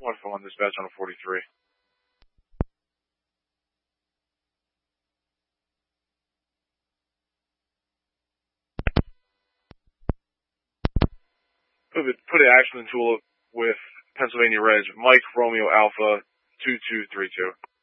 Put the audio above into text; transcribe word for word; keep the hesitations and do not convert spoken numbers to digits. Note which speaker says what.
Speaker 1: One for one dispatch on a forty-three. Put it, put an accident tool with Pennsylvania Reg, Mike Romeo Alpha two two three two.